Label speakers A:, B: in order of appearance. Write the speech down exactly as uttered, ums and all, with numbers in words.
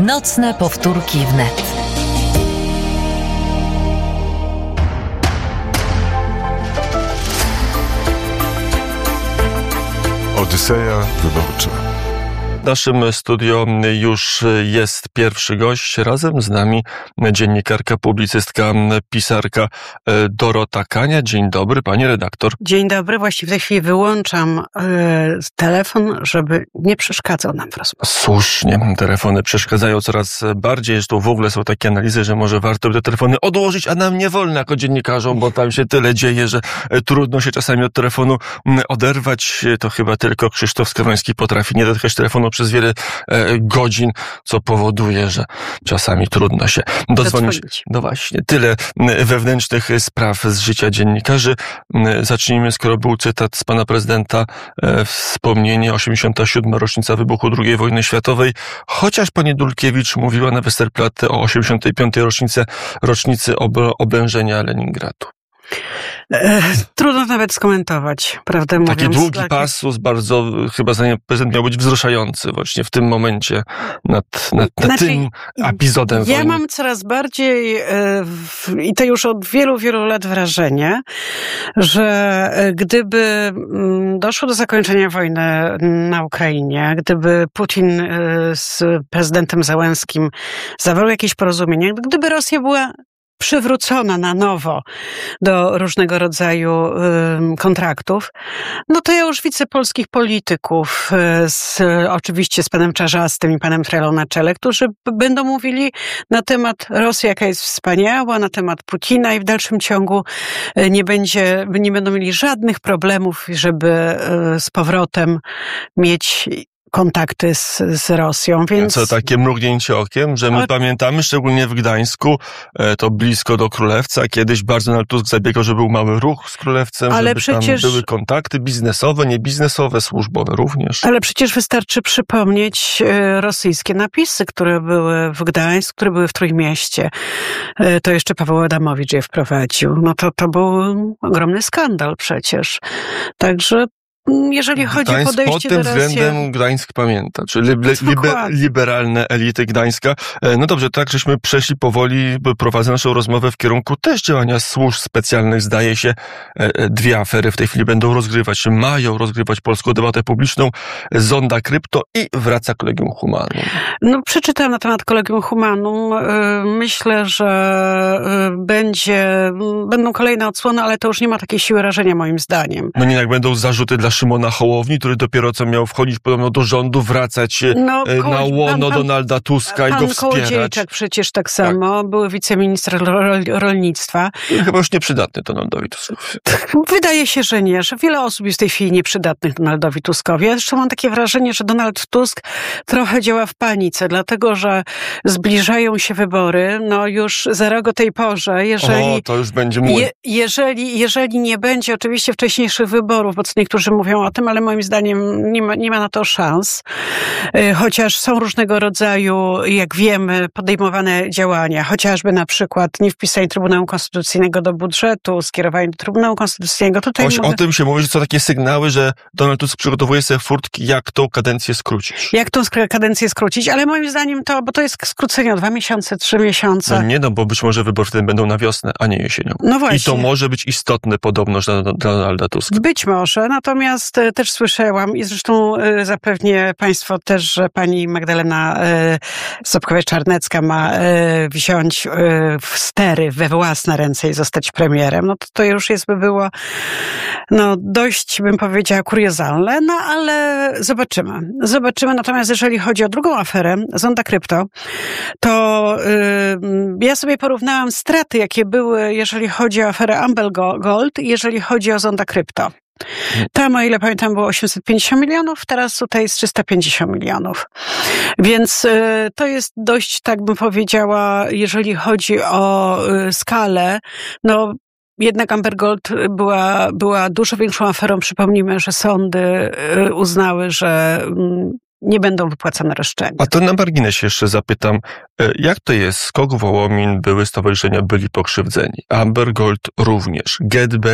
A: Nocne powtórki wnet.
B: Odyseja wyborcza.
C: W naszym studio już jest pierwszy gość. Razem z nami dziennikarka, publicystka, pisarka Dorota Kania. Dzień dobry, pani redaktor.
D: Dzień dobry. Właściwie w tej chwili wyłączam y, telefon, żeby nie przeszkadzał nam w rozmowie.
C: Słusznie. Telefony przeszkadzają coraz bardziej. Zresztą w ogóle są takie analizy, że może warto by te telefony odłożyć, a nam nie wolno jako dziennikarzom, bo tam się tyle dzieje, że trudno się czasami od telefonu oderwać. To chyba tylko Krzysztof Skaroński potrafi nie dotykać telefonu przez wiele e, godzin, co powoduje, że czasami trudno się dodzwonić. No właśnie, tyle wewnętrznych spraw z życia dziennikarzy. Zacznijmy, skoro był cytat z pana prezydenta, e, wspomnienie osiemdziesiąta siódma rocznica wybuchu drugiej wojny światowej, chociaż pani Dulkiewicz mówiła na Westerplatte o osiemdziesiątej piątej rocznicy, rocznicy ob, oblężenia Leningradu.
D: E, trudno nawet skomentować, prawdę mówiąc.
C: Taki długi
D: taki...
C: pasus, bardzo, chyba zdaniem prezydent miał być wzruszający właśnie w tym momencie nad, nad, nad
D: znaczy,
C: tym epizodem
D: ja
C: wojny.
D: mam coraz bardziej, e, w, i to już od wielu, wielu lat wrażenie, że gdyby m, doszło do zakończenia wojny na Ukrainie, gdyby Putin e, z prezydentem Zełenskim zawarł jakieś porozumienie, gdyby Rosja była przywrócona na nowo do różnego rodzaju y, kontraktów, no to ja już widzę polskich polityków, y, z, oczywiście z panem Czarzastym i panem Trelą na czele, którzy b- będą mówili na temat Rosji, jaka jest wspaniała, na temat Putina i w dalszym ciągu y, nie będzie, nie będą mieli żadnych problemów, żeby y, z powrotem mieć kontakty z, z Rosją, więc...
C: Co, takie mrugnięcie okiem, że my Ale... pamiętamy, szczególnie w Gdańsku, to blisko do Królewca, kiedyś bardzo Donald Tusk zabiegał, że był mały ruch z Królewcem, Ale żeby przecież... tam były kontakty biznesowe, niebiznesowe, służbowe również.
D: Ale przecież wystarczy przypomnieć rosyjskie napisy, które były w Gdańsku, które były w Trójmieście. To jeszcze Paweł Adamowicz je wprowadził. No to, to był ogromny skandal przecież. Także jeżeli chodzi
C: Gdańsk
D: o podejście
C: pod tym
D: do Rosji...
C: względem Gdańsk pamięta, czyli libe, liberalne elity Gdańska. No dobrze, tak żeśmy przeszli powoli, prowadzę naszą rozmowę w kierunku też działania służb specjalnych. Zdaje się, dwie afery w tej chwili będą rozgrywać, mają rozgrywać polską debatę publiczną. Zonda Krypto i wraca Collegium Humanum.
D: No przeczytałam na temat Collegium Humanum. Myślę, że będzie, będą kolejne odsłony, ale to już nie ma takiej siły rażenia moim zdaniem.
C: No nie, jak będą zarzuty dla Szymona Hołowni, który dopiero co miał wchodzić podobno do rządu, wracać no, koło, na łono pan, Donalda Tuska pan, i go wspierać. Pan
D: Kołodziejczak przecież tak samo, tak. Były wiceminister rolnictwa.
C: Chyba już nieprzydatny Donaldowi Tuskowi.
D: Wydaje się, że nie, że wiele osób jest w tej chwili nieprzydatnych Donaldowi Tuskowi. Ja zresztą mam takie wrażenie, że Donald Tusk trochę działa w panice, dlatego, że zbliżają się wybory, no już za rok o tej porze, jeżeli...
C: O, to już będzie mój.
D: Je, jeżeli, jeżeli nie będzie oczywiście wcześniejszych wyborów, bo co niektórzy mówią o tym, ale moim zdaniem nie ma, nie ma na to szans. Chociaż są różnego rodzaju, jak wiemy, podejmowane działania, chociażby na przykład nie wpisanie Trybunału Konstytucyjnego do budżetu, skierowanie do Trybunału Konstytucyjnego. Tutaj
C: Oś,
D: mogę...
C: O tym się mówi, że są takie sygnały, że Donald Tusk przygotowuje sobie furtki, jak tą kadencję skrócić.
D: Jak tą kadencję skrócić, ale moim zdaniem to, bo to jest skrócenie o dwa miesiące, trzy miesiące.
C: No nie, no bo być może wybory wtedy będą na wiosnę, a nie jesienią.
D: No właśnie.
C: I to może być istotne podobność dla, dla Donalda Tuska.
D: Być może, natomiast też słyszałam i zresztą zapewnie państwo też, że pani Magdalena Sobkowiak-Czarnecka ma wziąć w stery we własne ręce i zostać premierem. No to, to już jest by było no dość, bym powiedziała, kuriozalne, no ale zobaczymy. Zobaczymy. Natomiast jeżeli chodzi o drugą aferę, Zonda Krypto, to yy, ja sobie porównałam straty, jakie były, jeżeli chodzi o aferę Amber Gold i jeżeli chodzi o Zonda Krypto. Tam, o ile pamiętam, było osiemset pięćdziesiąt milionów, teraz tutaj jest trzysta pięćdziesiąt milionów. Więc y, to jest dość, tak bym powiedziała, jeżeli chodzi o y, skalę, no jednak Amber Gold była, była dużo większą aferą. Przypomnijmy, że sądy y, uznały, że y, nie będą wypłacane roszczenia.
C: A to na marginesie jeszcze zapytam, jak to jest? Skok Wołomin, były stowarzyszenia byli pokrzywdzeni. Amber Gold również. GetBack